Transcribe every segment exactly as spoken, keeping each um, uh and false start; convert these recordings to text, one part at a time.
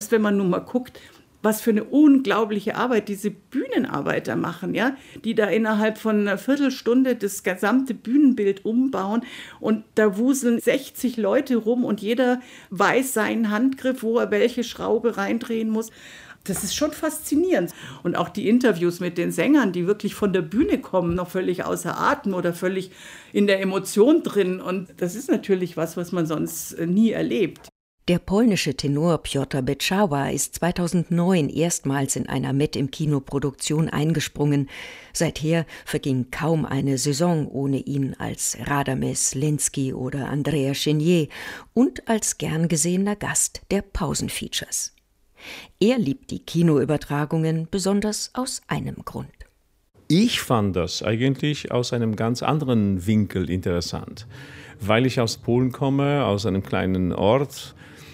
selbst wenn man nun mal guckt, was für eine unglaubliche Arbeit diese Bühnenarbeiter machen, ja, die da innerhalb von einer Viertelstunde das gesamte Bühnenbild umbauen und da wuseln sechzig Leute rum und jeder weiß seinen Handgriff, wo er welche Schraube reindrehen muss. Das ist schon faszinierend. Und auch die Interviews mit den Sängern, die wirklich von der Bühne kommen, noch völlig außer Atem oder völlig in der Emotion drin. Und das ist natürlich was, was man sonst nie erlebt. Der polnische Tenor Piotr Beczała ist zweitausendneun erstmals in einer Met im Kinoproduktion eingesprungen. Seither verging kaum eine Saison ohne ihn als Radames Lenski oder Andrea Chenier und als gern gesehener Gast der Pausenfeatures. Er liebt die Kinoübertragungen besonders aus einem Grund. Ich fand das eigentlich aus einem ganz anderen Winkel interessant, weil ich aus Polen komme, aus einem kleinen Ort.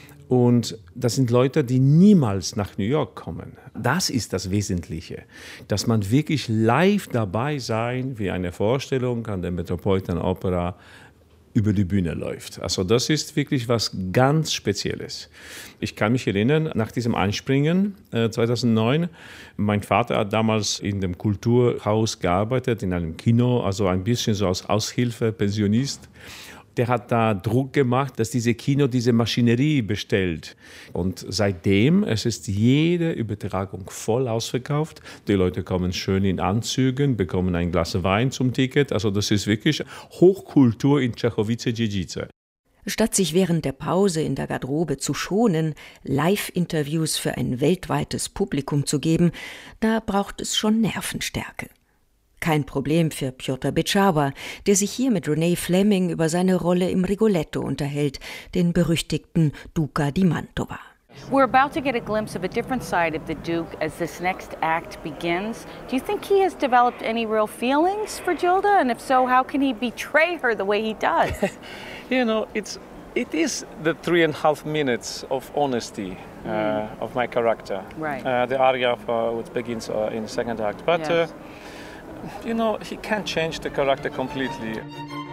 Und das sind Leute, die niemals nach New York kommen. Das ist das Wesentliche, dass man wirklich live dabei sein, wie eine Vorstellung an der Metropolitan Opera über die Bühne läuft. Also das ist wirklich was ganz Spezielles. Ich kann mich erinnern, nach diesem Einspringen äh, zweitausendneun, mein Vater hat damals in dem Kulturhaus gearbeitet, in einem Kino, also ein bisschen so als Aushilfe, Pensionist. Der hat da Druck gemacht, dass diese Kino diese Maschinerie bestellt. Und seitdem, es ist jede Übertragung voll ausverkauft. Die Leute kommen schön in Anzügen, bekommen ein Glas Wein zum Ticket. Also das ist wirklich Hochkultur in Czechowice-Dziedzice. Statt sich während der Pause in der Garderobe zu schonen, Live-Interviews für ein weltweites Publikum zu geben, da braucht es schon Nervenstärke. Kein Problem für Piotr Beczała, der sich hier mit Renee Fleming über seine Rolle im Rigoletto unterhält, den berüchtigten Duca di Mantova. We're about to get a glimpse of a different side of the Duke as this next act begins. Do you think he has developed any real feelings for Gilda? And if so, how can he betray her the way he does? You know, it's it is the three and a half minutes of honesty uh, mm. of my character. Right. Uh, the aria for, which begins uh, in the second act. But, yes. uh, you know, he can't change the character completely.